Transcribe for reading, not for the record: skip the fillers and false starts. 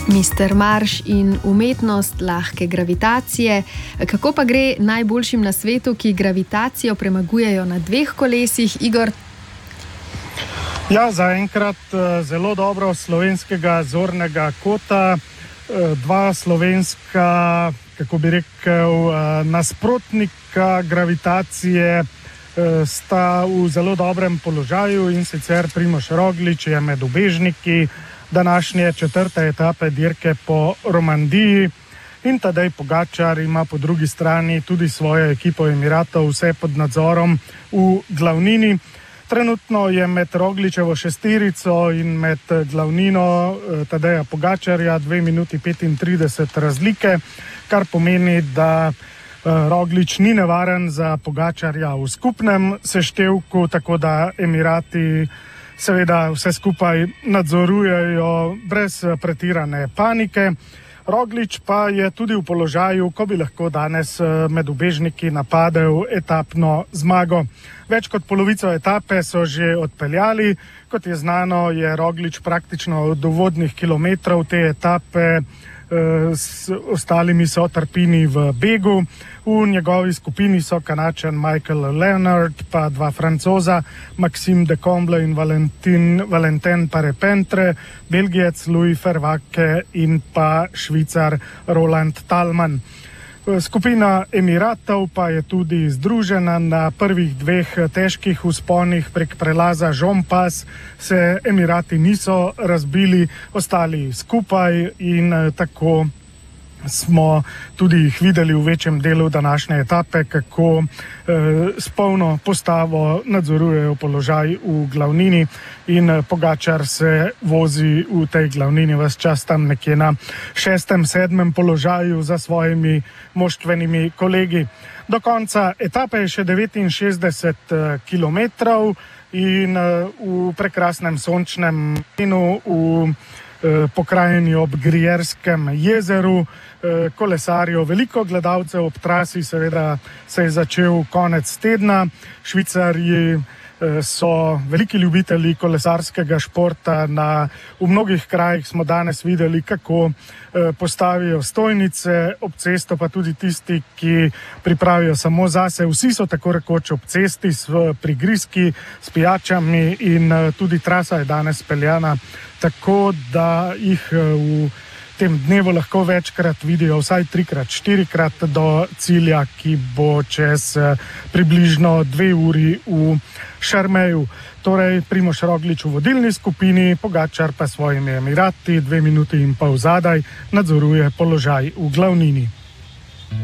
Mister Marš in umetnost lahke gravitacije. Kako pa gre najboljšim na svetu, ki gravitacijo premagujejo na dveh kolesih, Igor? Ja, zaenkrat zelo dobro slovenskega zornega kota. Dva slovenska, kako bi rekel, nasprotnika gravitacije sta v zelo dobrem položaju, in sicer Primož Roglič je med ubežniki današnje 4. etape dirke po Romandiji in Tadej Pogačar ima po drugi strani tudi svojo ekipo Emiratov, vse pod nadzorom v glavnini. Trenutno je med Rogličevo šesterico in med glavnino Tadeja Pogačarja 2 minuti 35 razlike, kar pomeni, da Roglič ni nevaren za Pogačarja v skupnem seštevku, tako da Emirati seveda vse skupaj nadzorujejo brez pretirane panike. Roglič pa je tudi v položaju, ko bi lahko danes med ubežniki napadel etapno zmago. Več kot polovico etape so že odpeljali. Kot je znano, je Roglič praktično od uvodnih kilometrov te etape s ostalimi sotrpini v begu. V njegovi skupini so Kanačan Michael Leonard, pa dva Francoza, Maxime de Comble in Valentin Parepentre, Belgijec Louis Verwacke in pa Švicar Roland Tallmann. Skupina Emiratov pa je tudi združena. Na prvih dveh težkih vzponih prek prelaza Žompas se Emirati niso razbili, ostali skupaj in tako smo tudi jih videli v večjem delu današnje etape, kako s polno postavo nadzorujejo položaj v glavnini in Pogačar se vozi v tej glavnini ves čas tam nekje na 6., 7. položaju za svojimi moštvenimi kolegi. Do konca etape je še 69 kilometrov in v prekrasnem sončnem dnevu v pokrajini ob Grierskem jezeru kolesarijo veliko gledalcev ob trasi. Seveda se je začel konec tedna. Švicarji so veliki ljubitelji kolesarskega športa. V mnogih krajih smo danes videli, kako postavijo stojnice ob cesto, pa tudi tisti, ki pripravijo samo zase. Vsi so tako rekoč ob cesti s prigrizki, s pijačami in tudi trasa je danes peljana tako, da jih v tem dnevu lahko večkrat vidijo, vsaj 3-krat, 4-krat do cilja, ki bo čez približno 2 uri v Šarmeju. Torej Primož Roglič v vodilni skupini, Pogačar pa svojimi Emirati 2 minuti in pol zadaj nadzoruje položaj v glavnini.